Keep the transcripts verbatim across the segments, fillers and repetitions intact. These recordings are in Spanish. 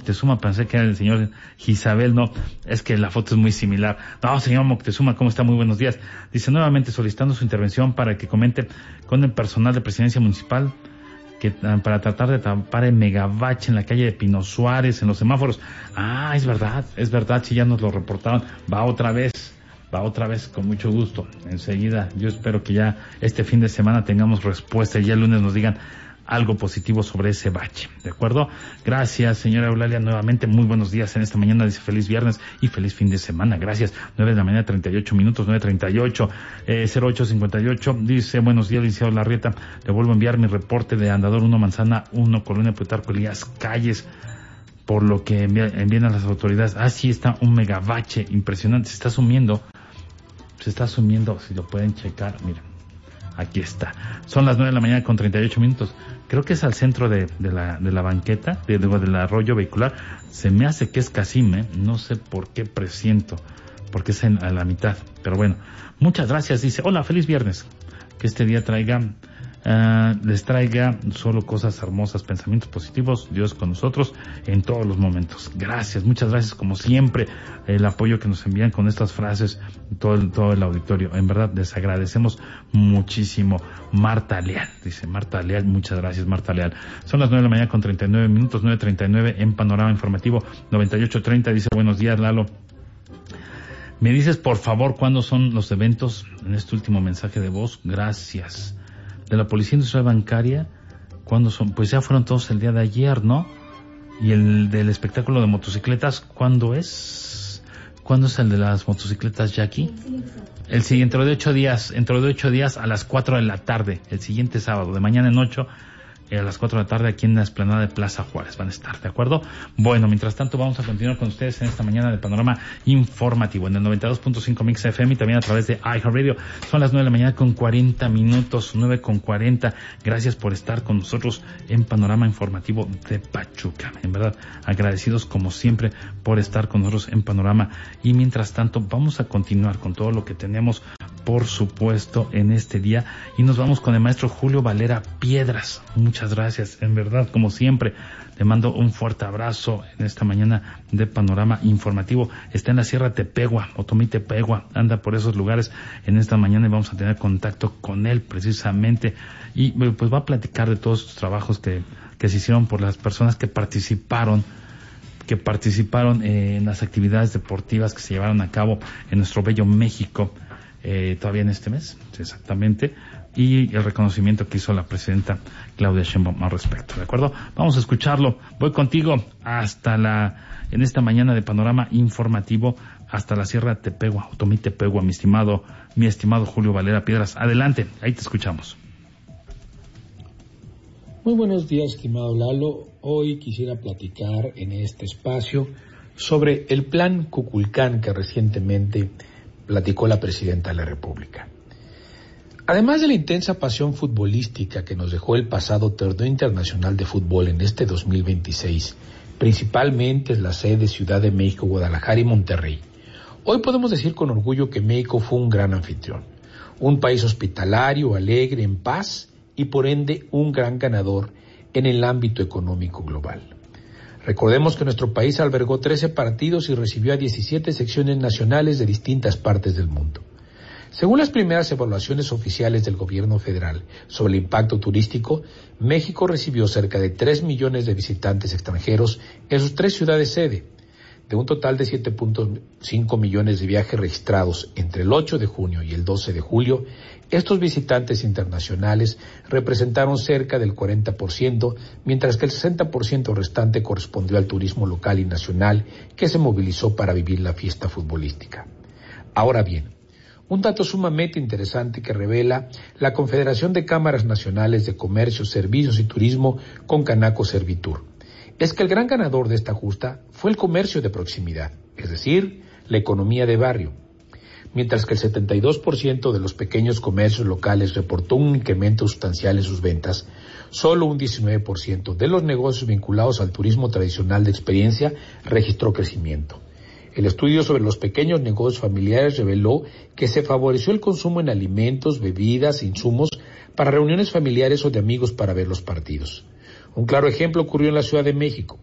Moctezuma, pensé que era el señor Isabel, no, es que la foto es muy similar. No, señor Moctezuma, ¿cómo está? Muy buenos días. Dice, nuevamente solicitando su intervención para que comente con el personal de Presidencia Municipal que para tratar de tapar el megabache en la calle de Pino Suárez, en los semáforos. Ah, es verdad, es verdad, si ya nos lo reportaron, va otra vez. Va otra vez, con mucho gusto. Enseguida, yo espero que ya este fin de semana tengamos respuesta y ya el lunes nos digan algo positivo sobre ese bache, ¿de acuerdo? Gracias, señora Eulalia, nuevamente, muy buenos días en esta mañana, dice feliz viernes y feliz fin de semana, gracias. Nueve de la mañana, treinta y ocho minutos, nueve treinta y ocho, eh, cero ocho cincuenta y ocho, dice, buenos días, licenciado Larrieta, le vuelvo a enviar mi reporte de Andador uno, Manzana uno, Colonia Plutarco Elías Calles, por lo que envían a las autoridades. Ah, sí, está un megabache impresionante, se está sumiendo, se está sumiendo, si lo pueden checar, miren, aquí está. Son las nueve de la mañana con treinta y ocho minutos. Creo que es al centro de, de la de la banqueta, de, de, del arroyo vehicular. Se me hace que es Casime, no sé por qué presiento, porque es en, a la mitad. Pero bueno, muchas gracias. Dice, hola, feliz viernes. Que este día traiga, uh, les traiga solo cosas hermosas, pensamientos positivos, Dios con nosotros en todos los momentos. Gracias, muchas gracias como siempre, el apoyo que nos envían con estas frases, todo el, todo el auditorio. En verdad, les agradecemos muchísimo. Marta Leal, dice Marta Leal, muchas gracias Marta Leal. Son las nueve de la mañana con treinta y nueve minutos, nueve treinta y nueve en Panorama Informativo noventa y ocho treinta, dice buenos días Lalo. Me dices por favor cuándo son los eventos en este último mensaje de voz, gracias. De la Policía Industrial Bancaria, ¿cuándo son? Pues ya fueron todos el día de ayer, ¿no? Y el del espectáculo de motocicletas, ¿cuándo es? ¿Cuándo es el de las motocicletas, Jackie? El siguiente, dentro de ocho días, dentro de ocho días a las cuatro de la tarde, el siguiente sábado, de mañana en ocho, a las cuatro de la tarde aquí en la explanada de Plaza Juárez van a estar, ¿de acuerdo? Bueno, mientras tanto vamos a continuar con ustedes en esta mañana de Panorama Informativo en el noventa y dos punto cinco Mix F M y también a través de iHeartRadio. Son las nueve de la mañana con cuarenta minutos, nueve con cuarenta. Gracias por estar con nosotros en Panorama Informativo de Pachuca. En verdad, agradecidos como siempre por estar con nosotros en Panorama. Y mientras tanto, vamos a continuar con todo lo que tenemos, por supuesto, en este día. Y nos vamos con el maestro Julio Valera Piedras. Muchas gracias, en verdad, como siempre, le mando un fuerte abrazo en esta mañana de Panorama Informativo. Está en la Sierra Tepegua, Otomí Tepegua, anda por esos lugares en esta mañana y vamos a tener contacto con él precisamente. Y pues va a platicar de todos estos trabajos que, que se hicieron por las personas que participaron que participaron eh, en las actividades deportivas que se llevaron a cabo en nuestro bello México, eh, todavía en este mes, exactamente, y el reconocimiento que hizo la presidenta Claudia Sheinbaum al respecto, ¿de acuerdo? Vamos a escucharlo. Voy contigo hasta la, en esta mañana de Panorama Informativo, hasta la Sierra Tepegua, Otomí Tepegua, mi estimado, mi estimado Julio Valera Piedras. Adelante, ahí te escuchamos. Muy buenos días, estimado Lalo. Hoy quisiera platicar en este espacio sobre el plan Kukulcán que recientemente platicó la presidenta de la República. Además de la intensa pasión futbolística que nos dejó el pasado Torneo Internacional de Fútbol en este dos mil veintiséis, principalmente en las sedes Ciudad de México, Guadalajara y Monterrey, hoy podemos decir con orgullo que México fue un gran anfitrión, un país hospitalario, alegre, en paz y por ende un gran ganador en el ámbito económico global. Recordemos que nuestro país albergó trece partidos y recibió a diecisiete secciones nacionales de distintas partes del mundo. Según las primeras evaluaciones oficiales del gobierno federal sobre el impacto turístico, México recibió cerca de tres millones de visitantes extranjeros en sus tres ciudades sede. De un total de siete punto cinco millones de viajes registrados entre el ocho de junio y el doce de julio, estos visitantes internacionales representaron cerca del cuarenta por ciento, mientras que el sesenta por ciento restante correspondió al turismo local y nacional que se movilizó para vivir la fiesta futbolística. Ahora bien, un dato sumamente interesante que revela la Confederación de Cámaras Nacionales de Comercio, Servicios y Turismo con Canaco Servitur es que el gran ganador de esta justa fue el comercio de proximidad, es decir, la economía de barrio. Mientras que el setenta y dos por ciento de los pequeños comercios locales reportó un incremento sustancial en sus ventas, solo un diecinueve por ciento de los negocios vinculados al turismo tradicional de experiencia registró crecimiento. El estudio sobre los pequeños negocios familiares reveló que se favoreció el consumo en alimentos, bebidas e insumos para reuniones familiares o de amigos para ver los partidos. Un claro ejemplo ocurrió en la Ciudad de México.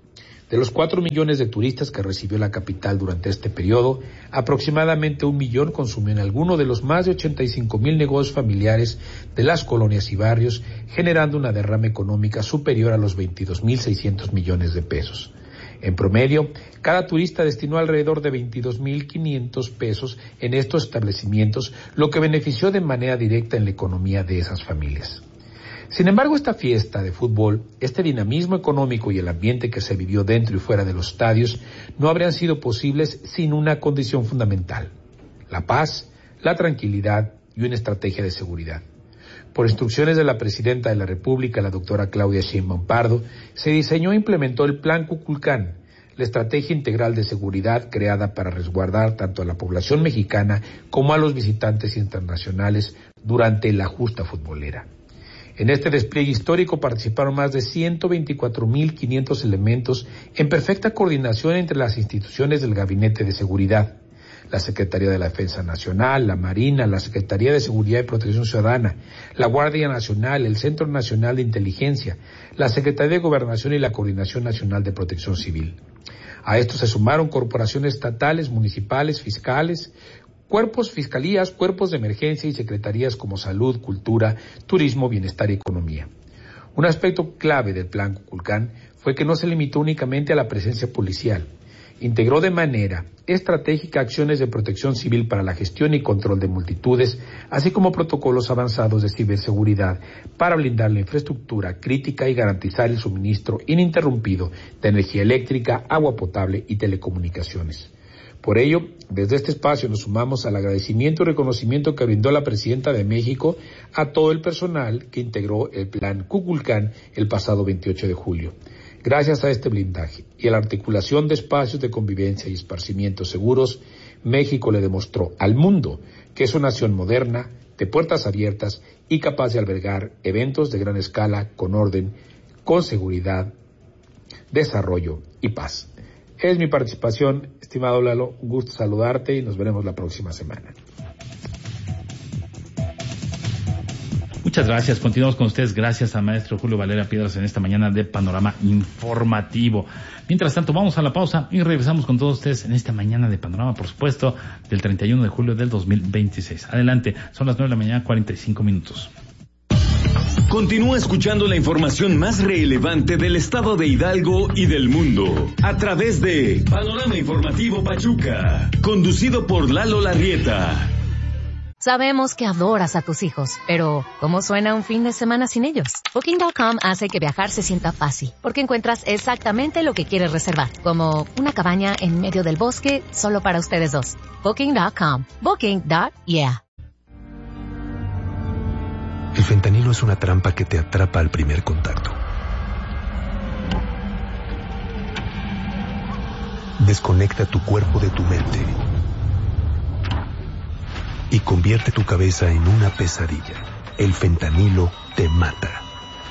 De los cuatro millones de turistas que recibió la capital durante este periodo, aproximadamente un millón consumió en alguno de los más de ochenta y cinco mil negocios familiares de las colonias y barrios, generando una derrama económica superior a los veintidós mil seiscientos millones de pesos. En promedio, cada turista destinó alrededor de veintidós mil quinientos pesos en estos establecimientos, lo que benefició de manera directa en la economía de esas familias. Sin embargo, esta fiesta de fútbol, este dinamismo económico y el ambiente que se vivió dentro y fuera de los estadios no habrían sido posibles sin una condición fundamental: la paz, la tranquilidad y una estrategia de seguridad. Por instrucciones de la Presidenta de la República, la doctora Claudia Sheinbaum Pardo, se diseñó e implementó el Plan Kukulcán, la estrategia integral de seguridad creada para resguardar tanto a la población mexicana como a los visitantes internacionales durante la justa futbolera. En este despliegue histórico participaron más de ciento veinticuatro mil quinientos elementos en perfecta coordinación entre las instituciones del Gabinete de Seguridad, la Secretaría de la Defensa Nacional, la Marina, la Secretaría de Seguridad y Protección Ciudadana, la Guardia Nacional, el Centro Nacional de Inteligencia, la Secretaría de Gobernación y la Coordinación Nacional de Protección Civil. A esto se sumaron corporaciones estatales, municipales, fiscales, cuerpos, fiscalías, cuerpos de emergencia y secretarías como Salud, Cultura, Turismo, Bienestar y Economía. Un aspecto clave del Plan Kukulcán fue que no se limitó únicamente a la presencia policial. Integró de manera estratégica acciones de protección civil para la gestión y control de multitudes, así como protocolos avanzados de ciberseguridad para blindar la infraestructura crítica y garantizar el suministro ininterrumpido de energía eléctrica, agua potable y telecomunicaciones. Por ello, desde este espacio nos sumamos al agradecimiento y reconocimiento que brindó la Presidenta de México a todo el personal que integró el Plan Kukulcán el pasado veintiocho de julio. Gracias a este blindaje y a la articulación de espacios de convivencia y esparcimientos seguros, México le demostró al mundo que es una nación moderna, de puertas abiertas y capaz de albergar eventos de gran escala con orden, con seguridad, desarrollo y paz. Es mi participación, estimado Lalo, un gusto saludarte y nos veremos la próxima semana. Muchas gracias. Continuamos con ustedes. Gracias al maestro Julio Valera Piedras en esta mañana de Panorama Informativo. Mientras tanto, vamos a la pausa y regresamos con todos ustedes en esta mañana de Panorama, por supuesto, del treinta y uno de julio del dos mil veintiséis. Adelante, son las nueve de la mañana, cuarenta y cinco minutos. Continúa escuchando la información más relevante del estado de Hidalgo y del mundo a través de Panorama Informativo Pachuca, conducido por Lalo Larrieta. Sabemos que adoras a tus hijos, pero ¿cómo suena un fin de semana sin ellos? Booking punto com hace que viajar se sienta fácil, porque encuentras exactamente lo que quieres reservar, como una cabaña en medio del bosque solo para ustedes dos. Booking punto com. Booking. Yeah. El fentanilo es una trampa que te atrapa al primer contacto. Desconecta tu cuerpo de tu mente y convierte tu cabeza en una pesadilla. El fentanilo te mata.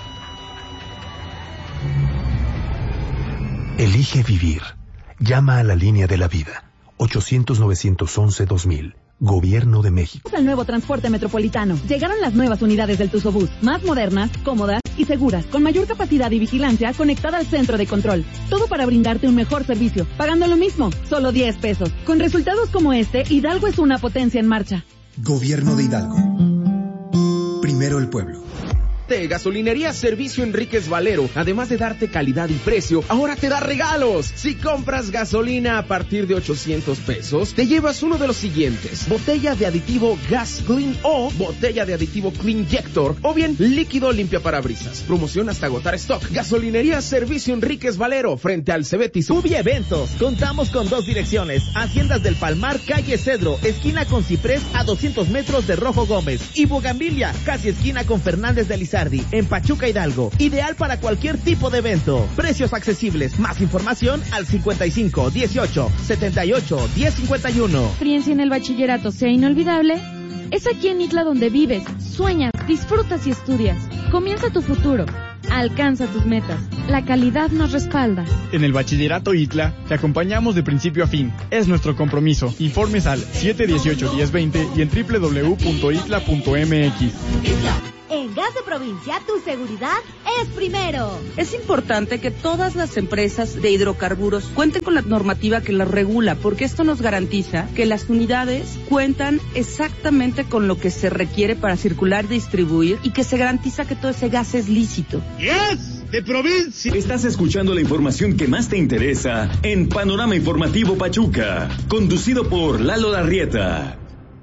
Elige vivir. Llama a la línea de la vida. ochocientos, novecientos once, dos mil. Gobierno de México. El nuevo transporte metropolitano. Llegaron las nuevas unidades del Tuzobús, más modernas, cómodas y seguras, con mayor capacidad y vigilancia conectada al centro de control. Todo para brindarte un mejor servicio, pagando lo mismo, solo diez pesos. Con resultados como este, Hidalgo es una potencia en marcha. Gobierno de Hidalgo. Primero el pueblo. Gasolinería Servicio Enríquez Valero, además de darte calidad y precio, ahora te da regalos. Si compras gasolina a partir de ochocientos pesos, te llevas uno de los siguientes: botella de aditivo Gas Clean o botella de aditivo Cleanjector, o bien líquido limpia parabrisas. Promoción hasta agotar stock. Gasolinería Servicio Enríquez Valero, frente al Cebetis. Ubi Eventos, contamos con dos direcciones: Haciendas del Palmar, calle Cedro, esquina con Ciprés a doscientos metros de Rojo Gómez, y Bugambilia, casi esquina con Fernández de Lizardi, en Pachuca, Hidalgo. Ideal para cualquier tipo de evento. Precios accesibles. Más información al cincuenta y cinco, dieciocho, setenta y ocho, diez cincuenta y uno. Experiencia en el bachillerato sea inolvidable. Es aquí en Itla donde vives, sueñas, disfrutas y estudias. Comienza tu futuro. Alcanza tus metas. La calidad nos respalda. En el Bachillerato Itla te acompañamos de principio a fin. Es nuestro compromiso. Informes al siete dieciocho, diez veinte y en doble u doble u doble u punto itla punto m x. En Gas de Provincia, tu seguridad es primero. Es importante que todas las empresas de hidrocarburos cuenten con la normativa que las regula, porque esto nos garantiza que las unidades cuentan exactamente con lo que se requiere para circular y distribuir, y que se garantiza que todo ese gas es lícito. ¡Yes! De provincia. Estás escuchando la información que más te interesa en Panorama Informativo Pachuca, conducido por Lalo Larrieta.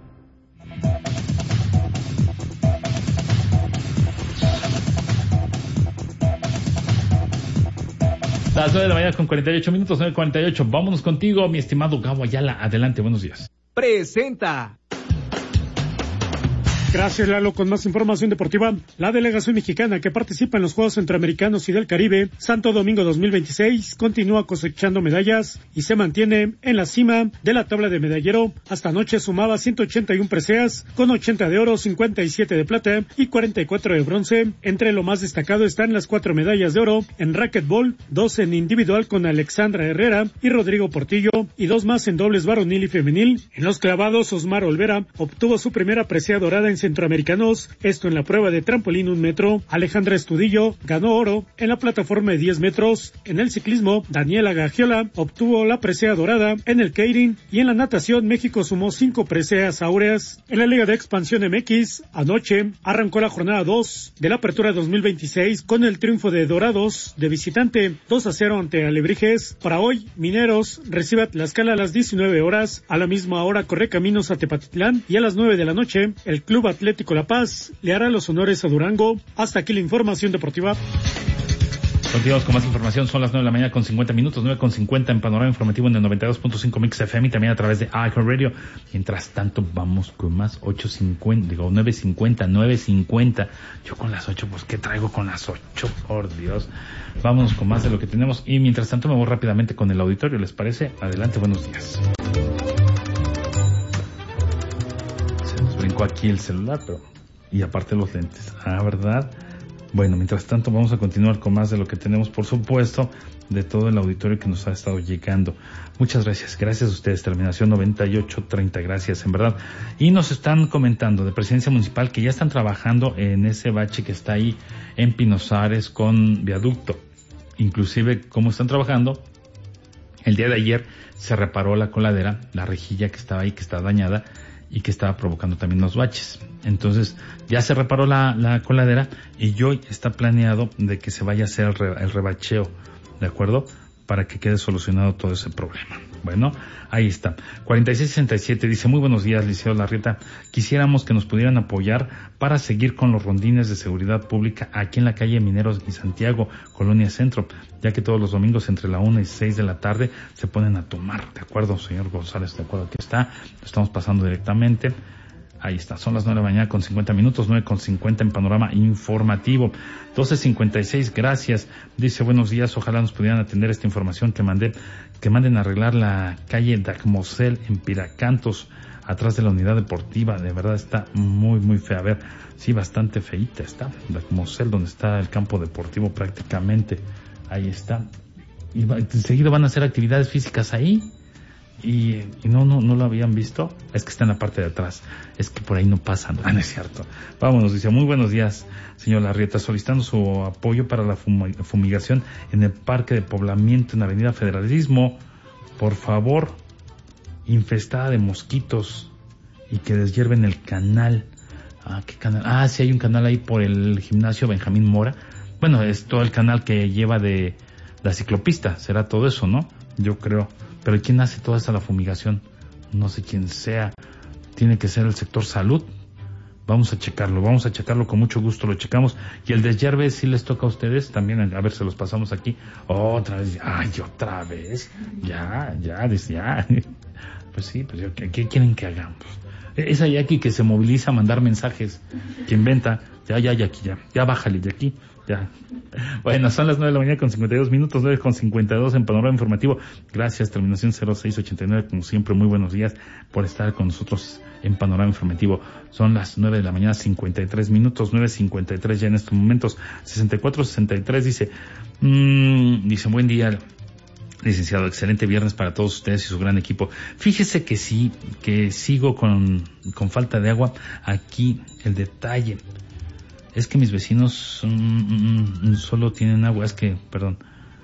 Las nueve de la mañana con cuarenta y ocho minutos, nueve cuarenta y ocho. Vámonos contigo, mi estimado Gabo Ayala. Adelante, buenos días. Presenta. Gracias, Lalo. Con más información deportiva, la delegación mexicana que participa en los Juegos Centroamericanos y del Caribe Santo Domingo dos mil veintiséis continúa cosechando medallas y se mantiene en la cima de la tabla de medallero. Hasta anoche sumaba ciento ochenta y uno preseas, con ochenta de oro, cincuenta y siete de plata y cuarenta y cuatro de bronce. Entre lo más destacado están las cuatro medallas de oro en racquetball, dos en individual con Alexandra Herrera y Rodrigo Portillo, y dos más en dobles varonil y femenil. En los clavados, Osmar Olvera obtuvo su primera presea dorada en centroamericanos, esto en la prueba de trampolín un metro. Alejandra Estudillo ganó oro en la plataforma de diez metros. En el ciclismo, Daniela Gagiola obtuvo la presea dorada en el keirin, y en la natación México sumó cinco preseas áureas. En la Liga de Expansión M X, anoche arrancó la jornada dos de la Apertura dos mil veintiséis con el triunfo de Dorados de visitante dos a cero ante Alebrijes. Para hoy, Mineros recibe a Tlaxcala a las diecinueve horas, a la misma hora Correcaminos a Tepatitlán, y a las nueve de la noche el Club Atlético La Paz le hará los honores a Durango. Hasta aquí la información deportiva. Continuamos con más información, son las nueve de la mañana con cincuenta minutos, nueve con cincuenta en Panorama Informativo en el noventa y dos punto cinco Mix F M y también a través de iHeartRadio. Mientras tanto, vamos con más ocho cincuenta, digo nueve cincuenta, nueve cincuenta. Yo con las ocho, pues ¿qué traigo con las ocho? Por Dios. Vámonos con más de lo que tenemos y mientras tanto me voy rápidamente con el auditorio, ¿les parece? Adelante, buenos días. Se nos brincó aquí el celular, pero... y aparte los lentes. Ah, ¿verdad? Bueno, mientras tanto vamos a continuar con más de lo que tenemos, por supuesto, de todo el auditorio que nos ha estado llegando. Muchas gracias, gracias a ustedes, terminación noventa y ocho treinta, gracias, en verdad. Y nos están comentando de Presidencia Municipal que ya están trabajando en ese bache que está ahí en Pinos Aires con viaducto. Inclusive, cómo están trabajando, el día de ayer se reparó la coladera, la rejilla que estaba ahí, que está dañada, y que estaba provocando también los baches. Entonces ya se reparó la, la coladera y hoy está planeado de que se vaya a hacer el, re, el rebacheo, ¿de acuerdo? Para que quede solucionado todo ese problema. Bueno, ahí está. cuarenta y seis sesenta y siete dice, muy buenos días, Liceo Larrieta. Quisiéramos que nos pudieran apoyar para seguir con los rondines de seguridad pública aquí en la calle Mineros y Santiago, Colonia Centro, ya que todos los domingos entre la una y seis de la tarde se ponen a tomar. ¿De acuerdo, señor González? ¿De acuerdo? Aquí está. Lo estamos pasando directamente. Ahí está, son las nueve de la mañana con cincuenta minutos, nueve con cincuenta en Panorama Informativo. doce cincuenta y seis, gracias. Dice, buenos días, ojalá nos pudieran atender esta información que mandé, que manden a arreglar la calle Dacmosel en Piracantos, atrás de la unidad deportiva. De verdad está muy, muy fea. A ver, sí, bastante feíta está. Dacmosel, donde está el campo deportivo prácticamente. Ahí está. Y va, enseguida van a hacer actividades físicas ahí. Y, y no, no, no lo habían visto. Es que está en la parte de atrás. Es que por ahí no pasan. Ah, no es cierto. Vámonos, dice, muy buenos días, señor Larrieta, solicitando su apoyo para la fumigación en el parque de poblamiento en Avenida Federalismo. Por favor, infestada de mosquitos y que deshierven el canal. Ah, ¿qué canal? Ah, sí, hay un canal ahí por el gimnasio Benjamín Mora. Bueno, es todo el canal que lleva de la ciclopista. Será todo eso, ¿no? Yo creo. Pero ¿quién hace toda esa la fumigación? No sé quién sea. Tiene que ser el sector salud. Vamos a checarlo, vamos a checarlo con mucho gusto, lo checamos. Y el deshierve sí les toca a ustedes también, a ver, se los pasamos aquí. Otra vez, ay, otra vez. Ya, ya, ya. Pues sí, pues ¿qué quieren que hagamos? Esa Jackie que se moviliza a mandar mensajes, que inventa. Ya, ya, Jackie, ya, ya bájale, Jackie. Ya. Bueno, son las nueve de la mañana con cincuenta y dos minutos, nueve con cincuenta y dos en Panorama Informativo. Gracias, terminación cero seis ochenta y nueve, como siempre, muy buenos días por estar con nosotros en Panorama Informativo. Son las nueve de la mañana, cincuenta y tres minutos, nueve cincuenta y tres ya en estos momentos. sesenta y cuatro sesenta y tres dice, mmm, dice, buen día, licenciado, excelente viernes para todos ustedes y su gran equipo. Fíjese que sí, que sigo con, con falta de agua. Aquí el detalle Es que mis vecinos mm, mm, solo tienen agua, es que, perdón,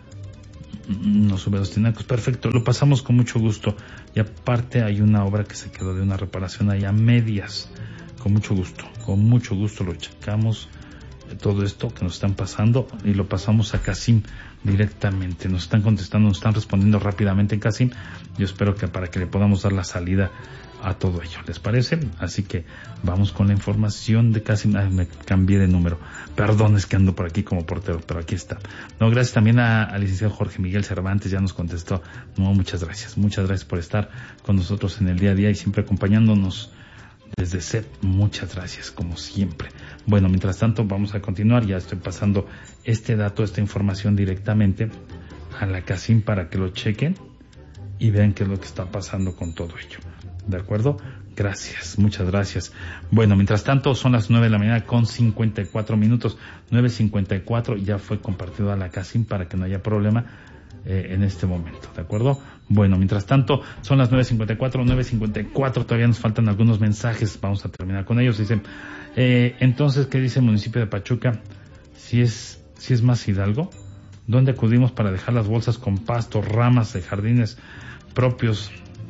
no sube los tinacos. Perfecto, lo pasamos con mucho gusto. Y aparte hay una obra que se quedó de una reparación ahí a medias. Con mucho gusto, con mucho gusto lo checamos, todo esto que nos están pasando, y lo pasamos a Casim directamente. Nos están contestando, nos están respondiendo rápidamente en Casim. Yo espero que para que le podamos dar la salida a todo ello, ¿les parece? Así que vamos con la información de Casim. Ah, me cambié de número, perdón, es que ando por aquí como portero, pero aquí está. No, gracias también a, al licenciado Jorge Miguel Cervantes, ya nos contestó. No, muchas gracias, muchas gracias por estar con nosotros en el día a día y siempre acompañándonos desde C E P. Muchas gracias, como siempre. Bueno, mientras tanto vamos a continuar. Ya estoy pasando este dato, esta información directamente a la Casim para que lo chequen y vean qué es lo que está pasando con todo ello. ¿De acuerdo? Gracias, muchas gracias. Bueno, mientras tanto son las nueve de la mañana con cincuenta y cuatro minutos. nueve cincuenta y cuatro, ya fue compartido a la Casim para que no haya problema eh, en este momento. ¿De acuerdo? Bueno, mientras tanto, son las nueve cincuenta y cuatro, nueve cincuenta y cuatro, todavía nos faltan algunos mensajes, vamos a terminar con ellos. Dicen, eh, entonces, ¿qué dice el municipio de Pachuca? Si es, si es más Hidalgo, ¿dónde acudimos para dejar las bolsas con pasto, ramas de jardines propios,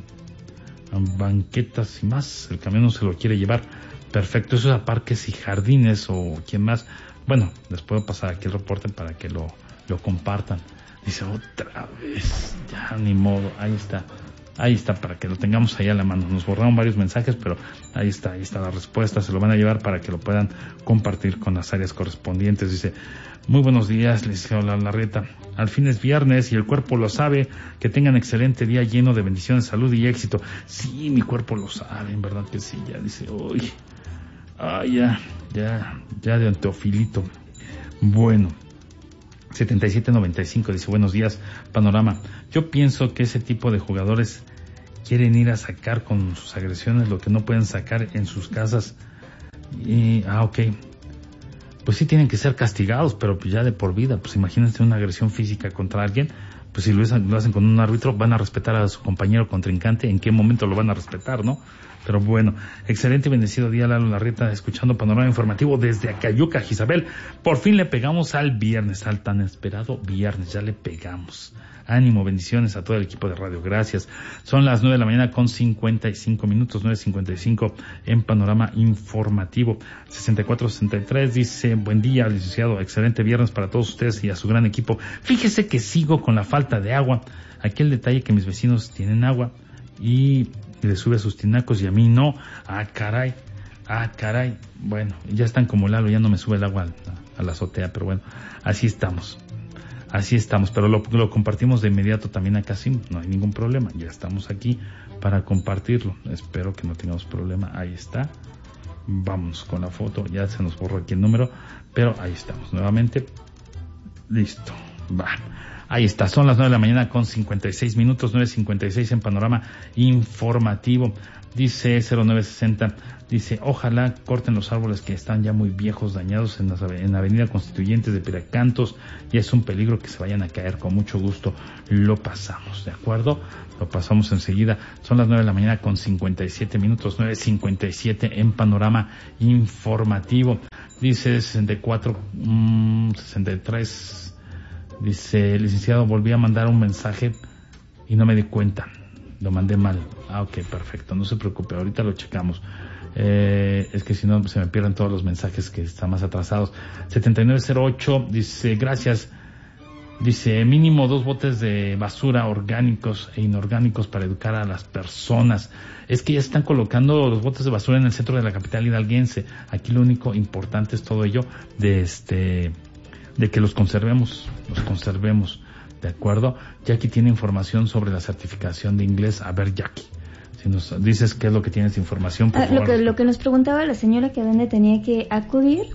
banquetas y más? El camión no se lo quiere llevar. Perfecto, eso es a Parques y Jardines o quién más. Bueno, les puedo pasar aquí el reporte para que lo, lo compartan. Dice otra vez, ya ni modo, ahí está, ahí está para que lo tengamos ahí a la mano. Nos borraron varios mensajes, pero ahí está, ahí está la respuesta, se lo van a llevar para que lo puedan compartir con las áreas correspondientes. Dice, muy buenos días, licenciado Larreta, al fin es viernes y el cuerpo lo sabe, que tengan excelente día lleno de bendiciones, salud y éxito. Sí, mi cuerpo lo sabe, en verdad que sí, ya dice, uy, ah, ya, ya, ya de Teofilito. Bueno, setenta y siete noventa y cinco dice, buenos días, Panorama. Yo pienso que ese tipo de jugadores quieren ir a sacar con sus agresiones lo que no pueden sacar en sus casas. Y, ah, ok. Pues sí tienen que ser castigados, pero pues ya de por vida. Pues imagínense una agresión física contra alguien. Pues si lo hacen, lo hacen con un árbitro, van a respetar a su compañero contrincante. ¿En qué momento lo van a respetar, no? Pero bueno, excelente y bendecido día, Lalo Larreta, escuchando Panorama Informativo desde Acayuca, Isabel. Por fin le pegamos al viernes, al tan esperado viernes, ya le pegamos. Ánimo, bendiciones a todo el equipo de radio, gracias. Son las nueve de la mañana con cincuenta y cinco minutos, nueve cincuenta y cinco en Panorama Informativo. sesenta y cuatro sesenta y tres dice, buen día, licenciado, excelente viernes para todos ustedes y a su gran equipo. Fíjese que sigo con la falta de agua. Aquí el detalle que mis vecinos tienen agua y le sube a sus tinacos y a mí no. Ah, caray, ah, caray. Bueno, ya están como Lalo, ya no me sube el agua a, a la azotea, pero bueno, así estamos. Así estamos, pero lo, lo compartimos de inmediato también a Casim, no hay ningún problema, ya estamos aquí para compartirlo, espero que no tengamos problema, ahí está, vamos con la foto, ya se nos borró aquí el número, pero ahí estamos, nuevamente, listo, va, ahí está, son las nueve de la mañana con cincuenta y seis minutos, nueve cincuenta y seis en Panorama Informativo. Dice cero nueve sesenta, dice, ojalá corten los árboles que están ya muy viejos, dañados en, las, en la avenida Constituyentes de Piracantos, y es un peligro que se vayan a caer. Con mucho gusto lo pasamos, ¿de acuerdo? Lo pasamos enseguida. Son las nueve de la mañana con cincuenta y siete minutos, nueve cincuenta y siete en Panorama Informativo. Dice sesenta y cuatro, mmm, sesenta y tres, dice, licenciado, volví a mandar un mensaje y no me di cuenta. Lo mandé mal. Ah, ok, perfecto. No se preocupe, ahorita lo checamos. Eh, es que si no se me pierden todos los mensajes que están más atrasados. setenta y nueve cero ocho dice, gracias. Dice, mínimo dos botes de basura orgánicos e inorgánicos para educar a las personas. Es que ya están colocando los botes de basura en el centro de la capital hidalguense. Aquí lo único importante es todo ello de este, de que los conservemos, los conservemos. ¿De acuerdo? Jackie tiene información sobre la certificación de inglés. A ver, Jackie, si nos dices qué es lo que tienes de información, por ah, favor. Lo que, lo que nos preguntaba la señora, que a dónde tenía que acudir,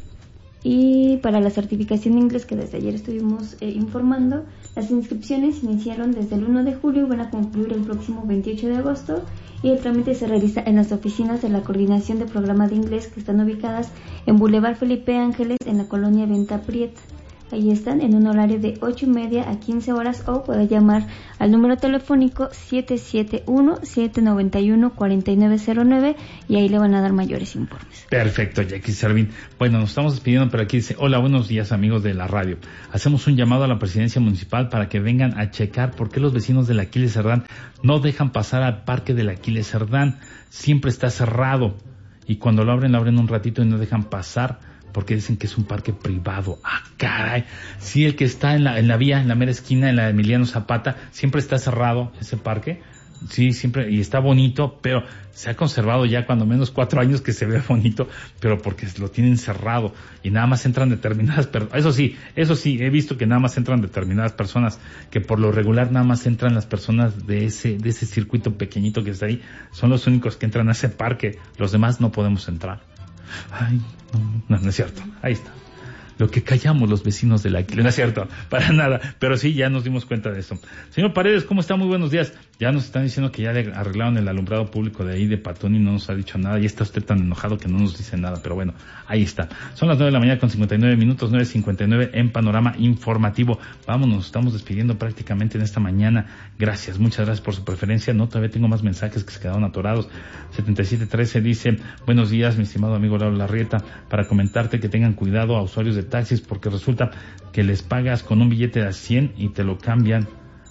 y para la certificación de inglés que desde ayer estuvimos eh, informando, las inscripciones iniciaron desde el uno de julio y van a concluir el próximo veintiocho de agosto, y el trámite se realiza en las oficinas de la Coordinación de Programa de Inglés que están ubicadas en Boulevard Felipe Ángeles, en la colonia Venta Prieta. Ahí están en un horario de ocho y media a quince horas, o puede llamar al número telefónico siete siete uno, siete nueve uno, cuatro nueve cero nueve y ahí le van a dar mayores informes. Perfecto, Jackie Servín. Bueno, nos estamos despidiendo, pero aquí dice: hola, buenos días amigos de la radio. Hacemos un llamado a la presidencia municipal para que vengan a checar por qué los vecinos del Aquiles Cerdán no dejan pasar al parque del Aquiles Cerdán. Siempre está cerrado y cuando lo abren, lo abren un ratito y no dejan pasar, porque dicen que es un parque privado. Ah, caray. Sí, el que está en la, en la vía, en la mera esquina, en la de Emiliano Zapata, siempre está cerrado ese parque. Sí, siempre, y está bonito, pero se ha conservado ya cuando menos cuatro años que se ve bonito, pero porque lo tienen cerrado y nada más entran determinadas personas. Eso sí, eso sí, he visto que nada más entran determinadas personas, que por lo regular nada más entran las personas de ese, de ese circuito pequeñito que está ahí, son los únicos que entran a ese parque, los demás no podemos entrar. Ay, no, no, no es cierto. Ahí está. Lo que callamos los vecinos de la Aquiles. No es cierto, para nada. Pero sí, ya nos dimos cuenta de eso. Señor Paredes, ¿cómo está? Muy buenos días. Ya nos están diciendo que ya le arreglaron el alumbrado público de ahí de Patón y no nos ha dicho nada. Y está usted tan enojado que no nos dice nada. Pero bueno, ahí está. Son las nueve de la mañana con cincuenta y nueve minutos, nueve cincuenta y nueve en Panorama Informativo. Vámonos, estamos despidiendo prácticamente en esta mañana. Gracias, muchas gracias por su preferencia. No, todavía tengo más mensajes que se quedaron atorados. setenta y siete trece dice: buenos días, mi estimado amigo Lauro Larrieta, para comentarte que tengan cuidado a usuarios de taxis, porque resulta que les pagas con un billete de cien y te lo cambian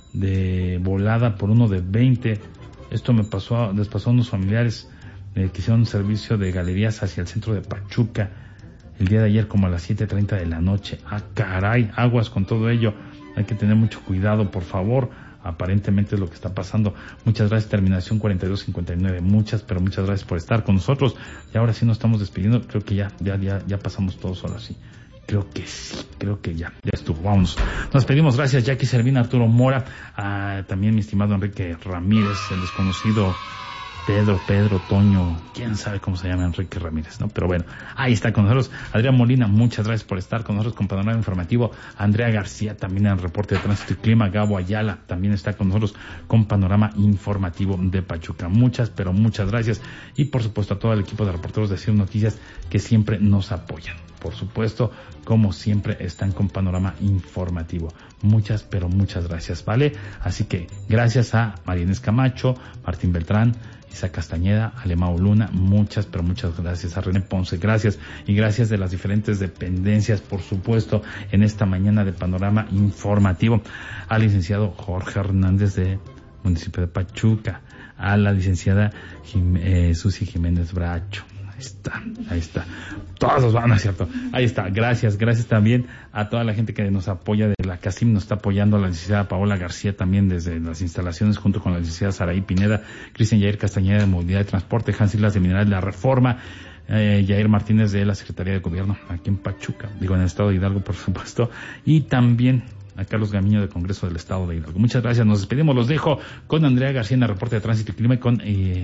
de volada por uno de veinte. Esto me pasó, les pasó a unos familiares eh, que hicieron un servicio de galerías hacia el centro de Pachuca el día de ayer como a las siete treinta de la noche. Ah, caray, aguas con todo ello. Hay que tener mucho cuidado, por favor. Aparentemente es lo que está pasando. Muchas gracias, terminación cuarenta y dos cincuenta y nueve. Muchas, pero muchas gracias por estar con nosotros. Y ahora sí nos estamos despidiendo. Creo que ya, ya, ya, ya pasamos todos ahora sí. Creo que sí, creo que ya, ya estuvo. Vámonos. Nos pedimos gracias, Jackie Servín, Arturo Mora, a, también mi estimado Enrique Ramírez, el desconocido Pedro, Pedro, Toño, quién sabe cómo se llama Enrique Ramírez, ¿no? Pero bueno, ahí está con nosotros. Adrián Molina, muchas gracias por estar con nosotros con Panorama Informativo. Andrea García, también en el reporte de Tránsito y Clima. Gabo Ayala, también está con nosotros con Panorama Informativo de Pachuca. Muchas, pero muchas gracias. Y por supuesto a todo el equipo de reporteros de C I R Noticias que siempre nos apoyan. Por supuesto, como siempre, están con Panorama Informativo. Muchas, pero muchas gracias, ¿vale? Así que gracias a María Inés Camacho, Martín Beltrán, Isa Castañeda, Alemao Luna, muchas, pero muchas gracias a René Ponce, gracias, y gracias de las diferentes dependencias, por supuesto, en esta mañana de Panorama Informativo, al licenciado Jorge Hernández de municipio de Pachuca, a la licenciada Jim, eh, Susi Jiménez Bracho. Ahí está, ahí está. Todos van, ¿no es cierto? Ahí está. Gracias, gracias también a toda la gente que nos apoya de la CACIM, nos está apoyando a la licenciada Paola García también desde las instalaciones junto con la licenciada Saraí Pineda, Cristian Yair Castañeda de Movilidad y Transporte, Hans Islas de Minerales de la Reforma, eh, Yair Martínez de la Secretaría de Gobierno aquí en Pachuca, digo en el estado de Hidalgo por supuesto, y también a Carlos Gamiño del Congreso del Estado de Hidalgo. Muchas gracias, nos despedimos, los dejo con Andrea García en el reporte de Tránsito y Clima y con eh,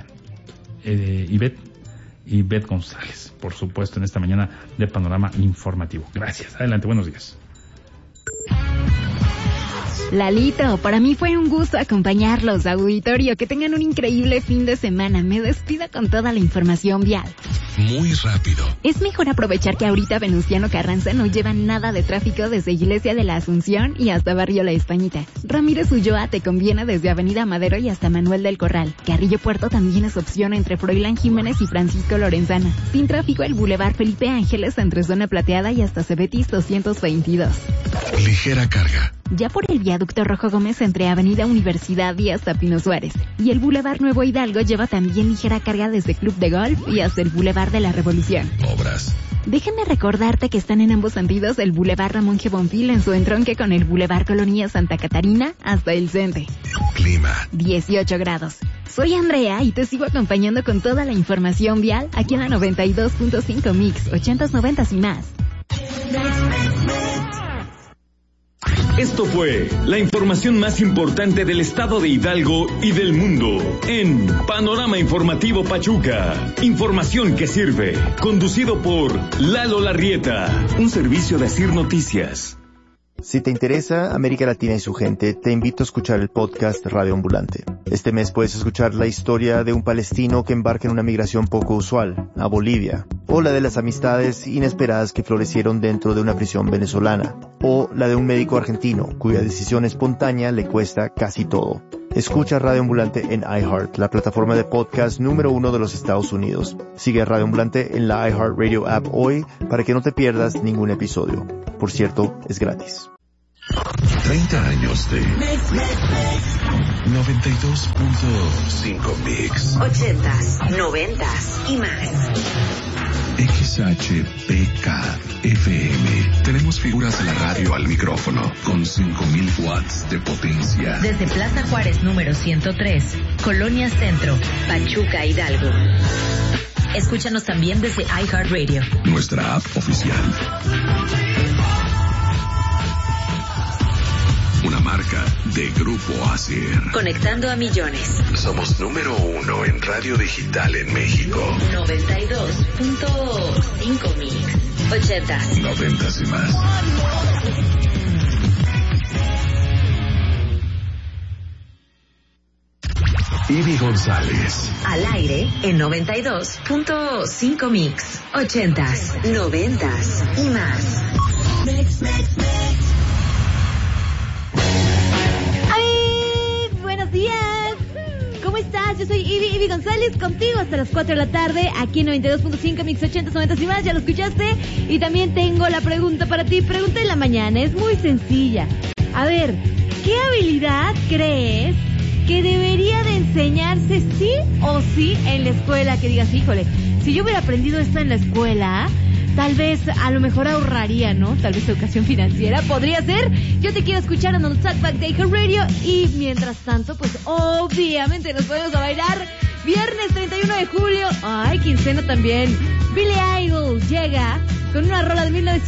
eh, Ivette y Beth González, por supuesto, en esta mañana de Panorama Informativo. Gracias. Adelante, buenos días. Lalito, para mí fue un gusto acompañarlos, auditorio. Que tengan un increíble fin de semana. Me despido con toda la información vial. Muy rápido. Es mejor aprovechar que ahorita Venustiano Carranza no lleva nada de tráfico desde Iglesia de la Asunción y hasta Barrio La Españita. Ramírez Ulloa te conviene desde Avenida Madero y hasta Manuel del Corral. Carrillo Puerto también es opción entre Froilán Jiménez y Francisco Lorenzana. Sin tráfico el Boulevard Felipe Ángeles entre Zona Plateada y hasta Cebetis doscientos veintidós. Ligera carga. Ya por el viaducto Rojo Gómez entre Avenida Universidad y hasta Pino Suárez. Y el Boulevard Nuevo Hidalgo lleva también ligera carga desde Club de Golf y hasta el Boulevard de la Revolución. Obras. Déjenme recordarte que están en ambos sentidos el Boulevard Ramón G. Bonfil en su entronque con el Boulevard Colonia Santa Catarina hasta el Cente. Clima. dieciocho grados. Soy Andrea y te sigo acompañando con toda la información vial aquí en la noventa y dos punto cinco Mix, ochentas, noventas y más. Esto fue la información más importante del estado de Hidalgo y del mundo en Panorama Informativo Pachuca. Información que sirve. Conducido por Lalo Larrieta. Un servicio de C I R Noticias. Si te interesa América Latina y su gente, te invito a escuchar el podcast Radio Ambulante. Este mes puedes escuchar la historia de un palestino que embarca en una migración poco usual, a Bolivia, o la de las amistades inesperadas que florecieron dentro de una prisión venezolana, o la de un médico argentino cuya decisión espontánea le cuesta casi todo. Escucha Radio Ambulante en iHeart, la plataforma de podcast número uno de los Estados Unidos. Sigue a Radio Ambulante en la iHeartRadio app hoy para que no te pierdas ningún episodio. Por cierto, es gratis. treinta años de noventa y dos punto cinco Mix. ochentas, noventas y más. X H P K F M. Tenemos figuras de la radio al micrófono con cinco mil watts de potencia. Desde Plaza Juárez número ciento tres, Colonia Centro, Pachuca, Hidalgo. Escúchanos también desde iHeartRadio, nuestra app oficial. Una marca de Grupo Acer. Conectando a millones. Somos número uno en radio digital en México. noventa y dos punto cinco Mix. ochentas. Noventas y más. Ivy González. Al aire en noventa y dos punto cinco Mix. ochentas, noventas y más. Mix, mix, mix. Buenos días. ¿Cómo estás? Yo soy Ivy, Ivy González, contigo hasta las cuatro de la tarde, aquí en noventa y dos punto cinco Mix ochentas, noventas y más, ya lo escuchaste. Y también tengo la pregunta para ti, pregunta en la mañana, es muy sencilla. A ver, ¿qué habilidad crees que debería de enseñarse sí o sí en la escuela? Que digas, híjole, si yo hubiera aprendido esto en la escuela, tal vez a lo mejor ahorraría, ¿no? Tal vez educación financiera, podría ser. Yo te quiero escuchar en el Talkback de iHeartRadio. Y mientras tanto, pues obviamente nos podemos a bailar. Viernes treinta y uno de julio. Ay, quincena también. Billy Idol llega con una rola de mil novecientos